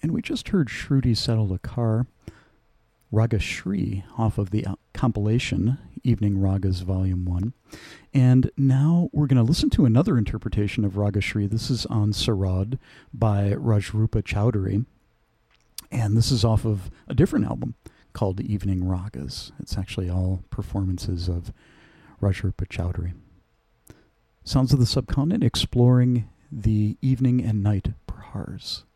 And we just heard Shruti Satulakar, Raga Shri, off of the compilation Evening Ragas Volume 1. And now we're going to listen to another interpretation of Raga Shri. This is on Sarod by Rajrupa Chowdhury. And this is off of a different album called Evening Ragas. It's actually all performances of Rajrupa Chowdhury. Sounds of the Subcontinent exploring the evening and night prahars.